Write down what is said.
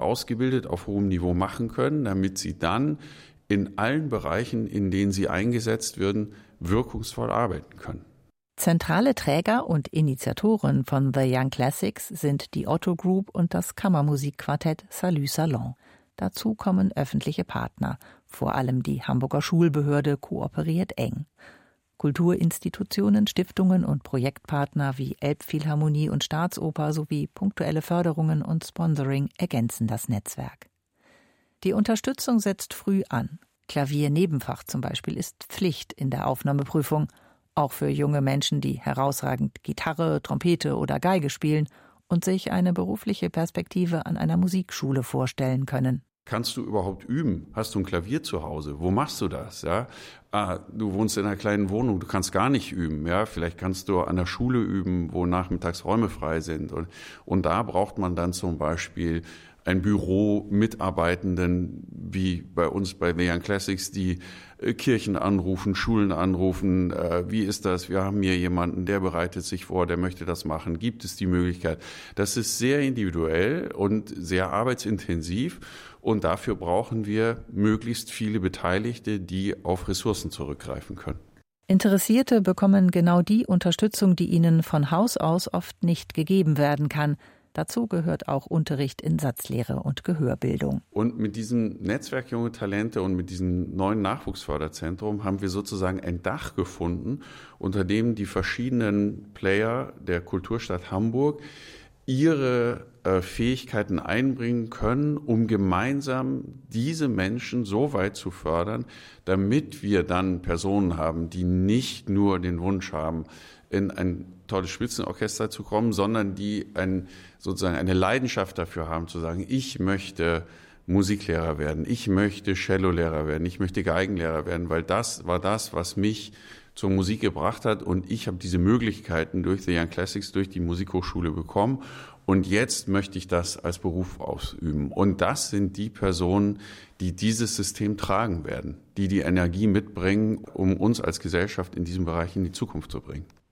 ausgebildet auf hohem Niveau machen können, damit sie dann in allen Bereichen, in denen sie eingesetzt werden, wirkungsvoll arbeiten können. Zentrale Träger und Initiatoren von The Young Classics sind die Otto Group und das Kammermusikquartett Salut Salon. Dazu kommen öffentliche Partner. Vor allem die Hamburger Schulbehörde kooperiert eng. Kulturinstitutionen, Stiftungen und Projektpartner wie Elbphilharmonie und Staatsoper sowie punktuelle Förderungen und Sponsoring ergänzen das Netzwerk. Die Unterstützung setzt früh an. Klavier-Nebenfach zum Beispiel ist Pflicht in der Aufnahmeprüfung. Auch für junge Menschen, die herausragend Gitarre, Trompete oder Geige spielen und sich eine berufliche Perspektive an einer Musikschule vorstellen können. Kannst du überhaupt üben? Hast du ein Klavier zu Hause? Wo machst du das? Ja? Du wohnst in einer kleinen Wohnung, du kannst gar nicht üben. Ja? Vielleicht kannst du an der Schule üben, wo nachmittags Räume frei sind. Und da braucht man dann zum Beispiel ein Büro Mitarbeitenden, wie bei uns bei The Young Classics, die Kirchen anrufen, Schulen anrufen. Wie ist das? Wir haben hier jemanden, der bereitet sich vor, der möchte das machen. Gibt es die Möglichkeit? Das ist sehr individuell und sehr arbeitsintensiv. Und dafür brauchen wir möglichst viele Beteiligte, die auf Ressourcen zurückgreifen können. Interessierte bekommen genau die Unterstützung, die ihnen von Haus aus oft nicht gegeben werden kann. Dazu gehört auch Unterricht in Satzlehre und Gehörbildung. Und mit diesem Netzwerk Junge Talente und mit diesem neuen Nachwuchsförderzentrum haben wir sozusagen ein Dach gefunden, unter dem die verschiedenen Player der Kulturstadt Hamburg ihre Fähigkeiten einbringen können, um gemeinsam diese Menschen so weit zu fördern, damit wir dann Personen haben, die nicht nur den Wunsch haben, in ein tolles Spitzenorchester zu kommen, sondern die sozusagen eine Leidenschaft dafür haben, zu sagen, ich möchte Musiklehrer werden, ich möchte Cellolehrer werden, ich möchte Geigenlehrer werden, weil das war das, was mich zur Musik gebracht hat und ich habe diese Möglichkeiten durch The Young Classics, durch die Musikhochschule bekommen und jetzt möchte ich das als Beruf ausüben. Und das sind die Personen, die dieses System tragen werden, die die Energie mitbringen, um uns als Gesellschaft in diesem Bereich in die Zukunft zu bringen.